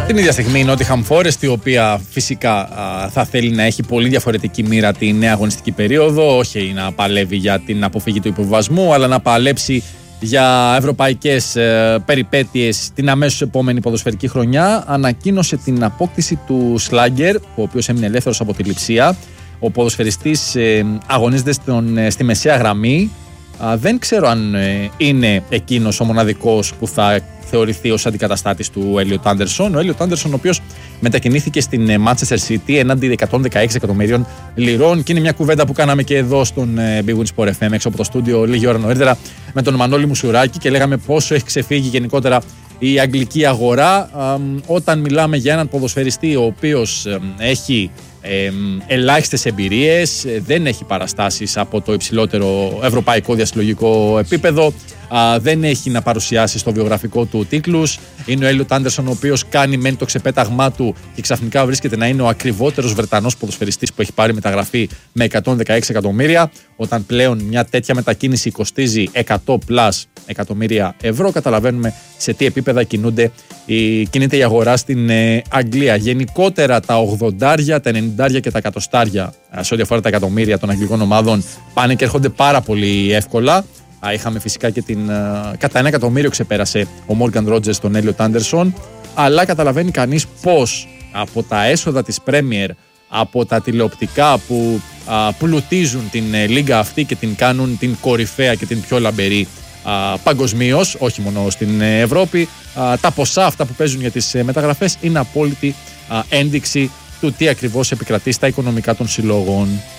Την ίδια στιγμή η Nottingham Forest, η οποία φυσικά θα θέλει να έχει πολύ διαφορετική μοίρα τη νέα αγωνιστική περίοδο, όχι να παλεύει για την αποφυγή του υποβιβασμού, αλλά να παλέψει για ευρωπαϊκές περιπέτειες την αμέσως επόμενη ποδοσφαιρική χρονιά, ανακοίνωσε την απόκτηση του Σλάγκερ, ο οποίος έμεινε ελεύθερος από τη Λειψία. Ο ποδοσφαιριστής αγωνίζεται στη μεσαία γραμμή. Δεν ξέρω αν είναι εκείνος ο μοναδικός που θα θεωρηθεί ως αντικαταστάτης του Έλιοτ Άντερσον. Ο Έλιοτ Άντερσον, ο οποίος μετακινήθηκε στην Manchester City έναντι 116 εκατομμυρίων λιρών, και είναι μια κουβέντα που κάναμε και εδώ στον Big Win Sport FM έξω από το στούντιο λίγη ώρα νωρίτερα με τον Μανώλη Μουσουράκη, και λέγαμε πόσο έχει ξεφύγει γενικότερα η αγγλική αγορά όταν μιλάμε για έναν ποδοσφαιριστή ο οποίος έχει ελάχιστες εμπειρίες, δεν έχει παραστάσεις από το υψηλότερο ευρωπαϊκό διασυλλογικό επίπεδο, δεν έχει να παρουσιάσει στο βιογραφικό του τίτλους. Είναι ο Έλιοτ Άντερσον, ο οποίος κάνει μεν το ξεπέταγμά του και ξαφνικά βρίσκεται να είναι ο ακριβότερος Βρετανός ποδοσφαιριστής που έχει πάρει μεταγραφή με 116 εκατομμύρια. Όταν πλέον μια τέτοια μετακίνηση κοστίζει 100+ εκατομμύρια ευρώ, καταλαβαίνουμε σε τι επίπεδα κινείται η αγορά στην Αγγλία. Γενικότερα τα 80, τα 90 και τα 100 σε ό,τι αφορά τα εκατομμύρια των αγγλικών ομάδων πάνε και έρχονται πάρα πολύ εύκολα. Είχαμε φυσικά και κατά 1 εκατομμύριο ξεπέρασε ο Μόργαν Ρότζερς τον Έλιοτ Άντερσον, αλλά καταλαβαίνει κανείς πως από τα έσοδα της Premier, από τα τηλεοπτικά που πλουτίζουν την λίγα αυτή και την κάνουν την κορυφαία και την πιο λαμπερή παγκοσμίως, όχι μόνο στην Ευρώπη, τα ποσά αυτά που παίζουν για τις μεταγραφές είναι απόλυτη ένδειξη του τι ακριβώς επικρατεί στα οικονομικά των συλλόγων.